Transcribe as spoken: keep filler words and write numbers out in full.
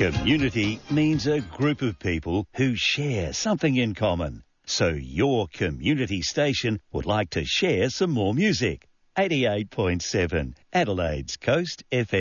Community means a group of people who share something in common. So your community station would like to share some more music. eighty-eight point seven, Adelaide's Coast F M.